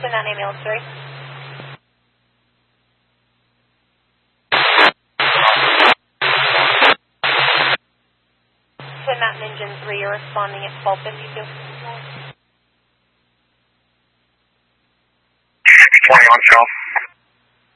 Twin Mountain Ambulance 3. Twin Mountain Engine 3, you're responding at 1252. 21 South.